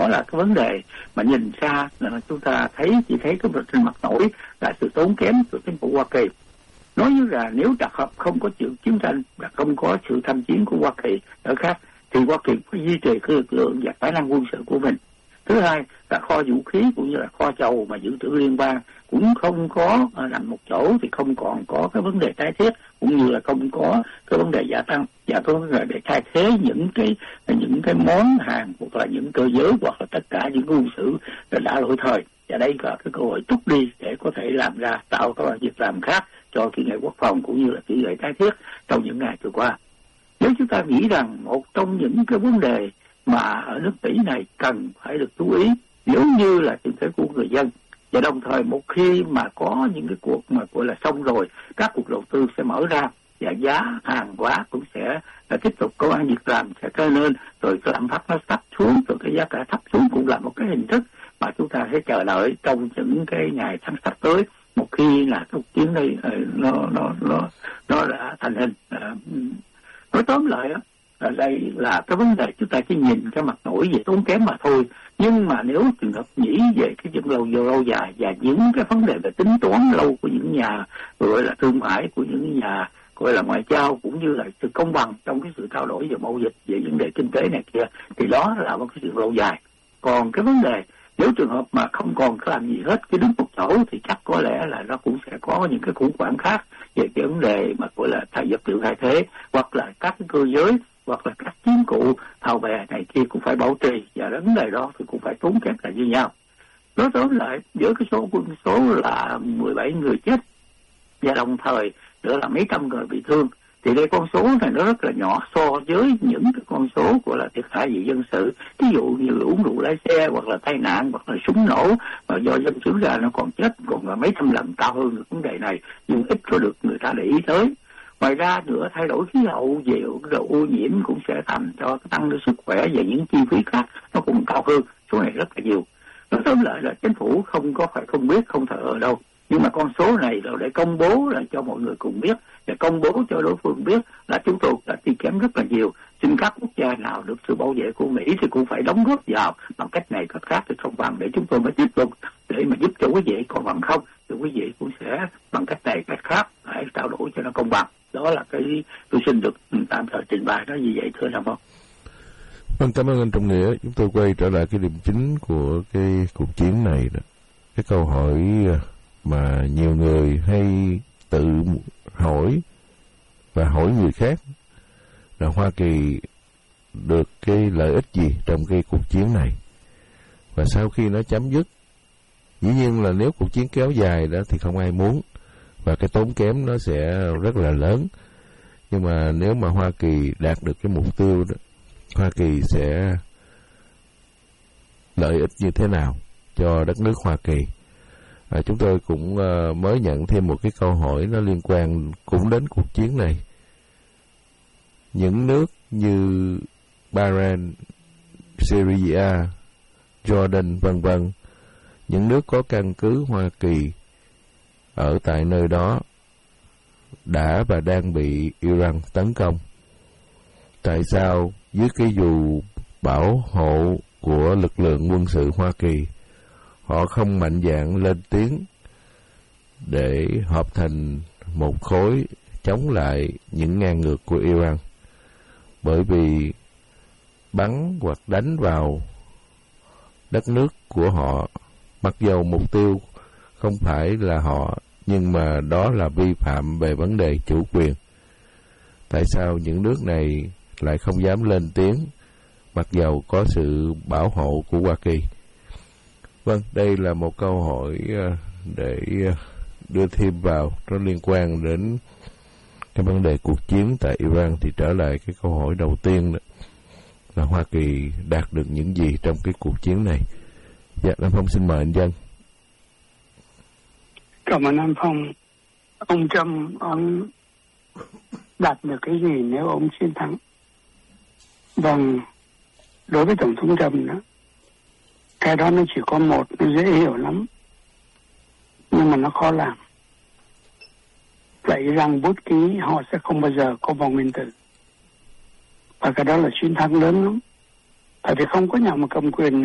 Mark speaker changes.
Speaker 1: đó là cái vấn đề mà nhìn xa là chúng ta chỉ thấy cái trên mặt nổi là sự tốn kém của chính phủ Hoa Kỳ. Nói như là nếu đặc hợp không có chịu chiến tranh và không có sự tham chiến của Hoa Kỳ ở khác thì Hoa Kỳ phải duy trì cái lực lượng và khả năng quân sự của mình. Thứ hai là kho vũ khí cũng như là kho dầu mà dự trữ liên bang cũng không có nằm một chỗ thì không còn có cái vấn đề tái thiết cũng như là không có cái vấn đề gia tăng và có vấn đề để thay thế những cái món hàng hoặc là những cơ giới hoặc là tất cả những quân sự đã lỗi thời. Và đây là cái cơ hội tốt đi để có thể làm ra tạo các việc làm khác cho kỹ nghệ quốc phòng cũng như là kỹ nghệ tái thiết trong những ngày vừa qua. Nếu chúng ta nghĩ rằng một trong những cái vấn đề mà ở nước Mỹ này cần phải được chú ý nếu như là tình thế của người dân, và đồng thời một khi mà có những cái cuộc mà gọi là xong rồi, các cuộc đầu tư sẽ mở ra và giá hàng hóa cũng sẽ tiếp tục có ăn việc làm sẽ cao lên, rồi cái lạm phát nó thấp xuống, rồi cái giá cả thấp xuống cũng là một cái hình thức mà chúng ta sẽ chờ đợi trong những cái ngày tháng sắp tới, một khi là cuộc chiến này nó đã thành hình. Nói tóm lại đây là cái vấn đề chúng ta chỉ nhìn cái mặt nổi về tốn kém mà thôi, nhưng mà nếu trường hợp nghĩ về cái chuyện lâu dài và những cái vấn đề về tính toán lâu của những nhà gọi là thương mại, của những nhà gọi là ngoại giao cũng như là sự công bằng trong cái sự trao đổi về mậu dịch về vấn đề kinh tế này kia thì đó là một cái chuyện lâu dài. Còn cái vấn đề nếu trường hợp mà không còn làm gì hết cứ đứng một chỗ thì chắc có lẽ là nó cũng sẽ có những cái khủng hoảng khác về cái vấn đề mà gọi là vật liệu thay thế hoặc là các cái cơ giới hoặc là các chiến cụ tàu bè này kia cũng phải bảo trì, và vấn đề đó thì cũng phải tốn kém lại như nhau. Nói tóm lại với cái quân số là 17 người chết và đồng thời nữa là mấy trăm người bị thương thì đây con số này nó rất là nhỏ so với những cái con số gọi là thiệt hại về dân sự, ví dụ như uống rượu lái xe hoặc là tai nạn hoặc là súng nổ mà do dân sự ra nó còn chết còn là mấy trăm lần cao hơn được vấn đề này, nhưng ít có được người ta để ý tới. Ngoài ra nữa thay đổi khí hậu về ô nhiễm cũng sẽ làm cho tăng được sức khỏe và những chi phí khác nó cũng cao hơn, số này rất là nhiều. Nói tóm lại là chính phủ không có phải không biết không thờ ở đâu, nhưng mà con số này là để công bố là cho mọi người cùng biết và công bố cho đối phương biết là chúng tôi đã chi kém rất là nhiều. Xin các quốc gia nào được sự bảo vệ của Mỹ thì cũng phải đóng góp vào bằng cách này cách khác để công bằng để chúng tôi mới tiếp tục để mà giúp cho quý vị, còn bằng không thì quý vị cũng sẽ bằng cách này cách khác phải trao đổi cho nó công bằng. Đó là cái tôi xin được tạm thời trình bày đó như vậy thưa Nam Phong.
Speaker 2: Vâng, cảm ơn anh Trọng Nghĩa. Chúng tôi quay trở lại cái điểm chính của cái cuộc chiến này đó. Cái câu hỏi mà nhiều người hay tự hỏi và hỏi người khác là Hoa Kỳ được cái lợi ích gì trong cái cuộc chiến này, và sau khi nó chấm dứt, dĩ nhiên là nếu cuộc chiến kéo dài đó thì không ai muốn và cái tốn kém nó sẽ rất là lớn, nhưng mà nếu mà Hoa Kỳ đạt được cái mục tiêu đó, Hoa Kỳ sẽ lợi ích như thế nào cho đất nước Hoa Kỳ. Chúng tôi cũng mới nhận thêm một cái câu hỏi nó liên quan cũng đến cuộc chiến này. Những nước như Bahrain, Syria, Jordan vân vân, những nước có căn cứ Hoa Kỳ ở tại nơi đó đã và đang bị Iran tấn công. Tại sao dưới cái dù bảo hộ của lực lượng quân sự Hoa Kỳ họ không mạnh dạn lên tiếng để hợp thành một khối chống lại những ngang ngược của Iran? Bởi vì bắn hoặc đánh vào đất nước của họ, mặc dầu mục tiêu không phải là họ, nhưng mà đó là vi phạm về vấn đề chủ quyền. Tại sao những nước này lại không dám lên tiếng, mặc dầu có sự bảo hộ của Hoa Kỳ? Vâng, đây là một câu hỏi để đưa thêm vào, nó liên quan đến cái vấn đề cuộc chiến tại Iran. Thì trở lại cái câu hỏi đầu tiên đó, là Hoa Kỳ đạt được những gì trong cái cuộc chiến này? Dạ, Nam Phong xin mời anh Dân.
Speaker 3: Cảm ơn Nam Phong. Ông Trump, ông đạt được cái gì nếu ông chiến thắng? Vâng, đối với Tổng thống Trump đó, cái đó nó chỉ có một, nó dễ hiểu lắm, nhưng mà nó khó làm. Vậy rằng bút ký họ sẽ không bao giờ có vòng nguyên tử. Và cái đó là chiến thắng lớn lắm. Tại vì không có nhà mà cầm quyền